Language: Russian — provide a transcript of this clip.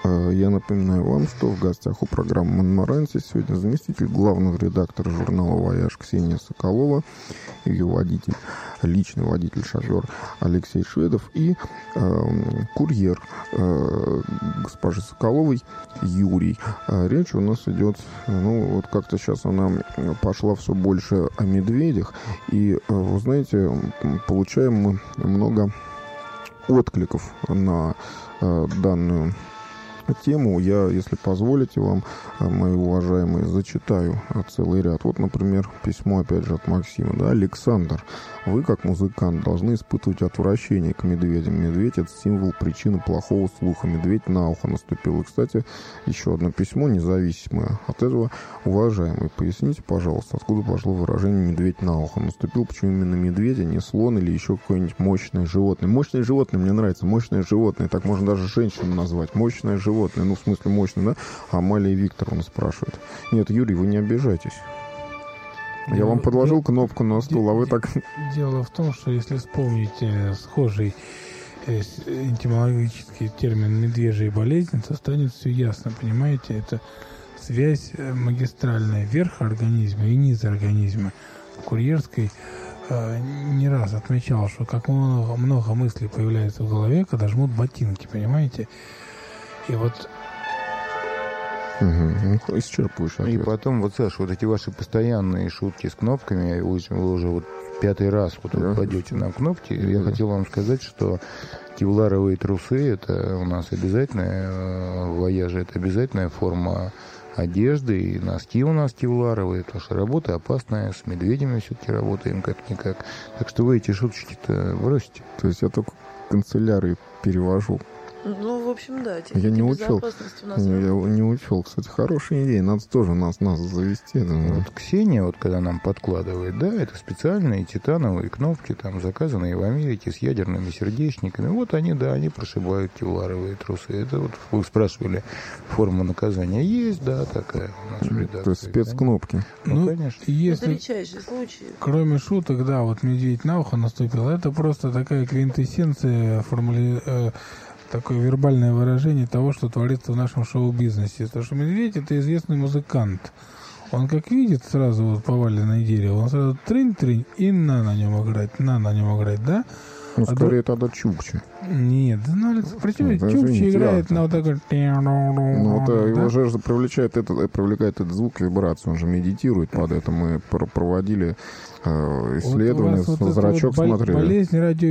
Я напоминаю вам, что в гостях у программы «Монморанси» сегодня заместитель главного редактора журнала «Вояж» Ксения Соколова, ее водитель, личный водитель, шофер Алексей Шведов и курьер госпожи Соколовой Юрий. Речь у нас идет, вот как-то сейчас она пошла все больше о медведях, и, вы знаете, получаем мы много откликов на данную тему. Я, если позволите вам, мои уважаемые, зачитаю целый ряд. Вот, например, письмо, опять же, от Максима. Да? Александр, вы, как музыкант, должны испытывать отвращение к медведям. Медведь — это символ причины плохого слуха. Медведь на ухо наступил. И, кстати, еще одно письмо, независимое от этого. Уважаемый, поясните, пожалуйста, откуда пошло выражение «медведь на ухо» наступил? Почему именно медведь, а не слон или еще какое-нибудь мощное животное? Мощное животное мне нравится. Мощное животное. Так можно даже женщину назвать. Мощное животное. Ну, в смысле, мощное, да? Амалия Викторовна спрашивает. Нет, Юрий, вы не обижайтесь. Я вам подложил кнопку на стул, а вы так... Дело в том, что если вспомнить схожий этимологический термин «медвежья болезнь», то станет все ясно, понимаете? Это связь магистральная верх организма и низ организма. Курьерской не раз отмечал, что как много мыслей появляется в голове, когда жмут ботинки, понимаете? И вот... Исчерпывающий ответ. И потом, вот, Саша, вот эти ваши постоянные шутки с кнопками, вы уже вот 5-й раз вот вы кладете на кнопки. Я хотел вам сказать, что кевларовые трусы — это у нас обязательная, в «Вояже» это обязательная форма одежды, и носки у нас кевларовые, потому что работа опасная, с медведями все-таки работаем как-никак. Так что вы эти шуточки-то бросите. То есть я только канцелярии перевожу. Ну, в общем, да. Я не учел. Я не учел. Кстати, хорошая идея. Надо тоже нас завести. Вот Ксения, вот когда нам подкладывает, да, это специальные титановые кнопки, там, заказанные в Америке с ядерными сердечниками. Вот они, да, они прошибают кевларовые трусы. Это вот вы спрашивали, форма наказания есть, да, такая у нас в редакции. То есть спецкнопки. Ну, конечно. Если, это редчайший случай. Кроме шуток, да, вот медведь на ухо наступил, это просто такая квинтэссенция такое вербальное выражение того, что творится в нашем шоу-бизнесе. Потому что медведь — это известный музыкант. Он как видит сразу вот поваленное дерево, он сразу трынь-трынь и на нем играть, да? Ну, скорее тогда Чукча. Нет, причем Чукча играет на вот такой... Ну, это его же привлекает этот звук, вибрацию, он же медитирует под это. Мы проводили исследования, вот зрачок вот смотрели. Болезнь радио